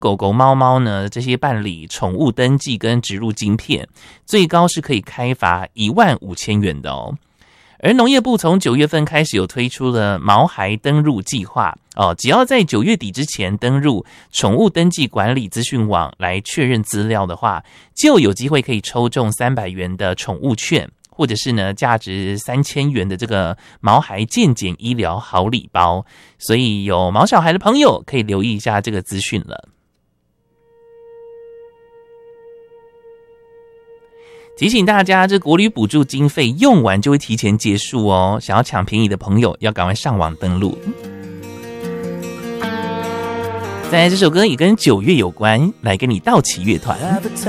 狗狗、猫猫呢这些办理宠物登记跟植入晶片，最高是可以开罚15000元的哦。而农业部从9月份开始有推出了毛孩登入计划哦，只要在9月底之前登入宠物登记管理资讯网来确认资料的话，就有机会可以抽中300元的宠物券，或者是呢价值3000元的这个毛孩健检医疗好礼包。所以有毛小孩的朋友可以留意一下这个资讯了。提醒大家，这国旅补助经费用完就会提前结束哦，想要抢便宜的朋友要赶快上网登录。再来这首歌也跟9月有关，来跟你道奇乐团。